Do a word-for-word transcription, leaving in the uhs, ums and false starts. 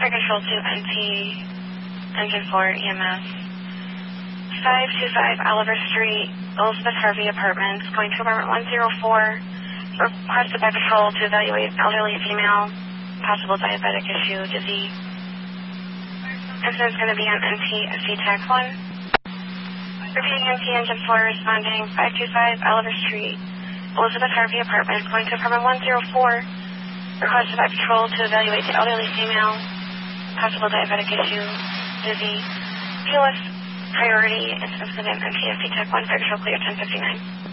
Fire Control to N T, Engine four, E M S. five two five Oliver Street, Elizabeth Harvey Apartments, going to apartment one oh four. Requested by patrol to evaluate elderly female, possible diabetic issue, dizzy. Incident's going to be on N T S C Tac one. Repeating N T Engine four, responding five two five Oliver Street, Elizabeth Harvey Apartments, going to apartment one oh four. Requested by patrol to evaluate the elderly female, possible diabetic issue, dizzy. P O S priority, incident's going to be on N T S C Tac one, Fire Control clear ten fifty-nine.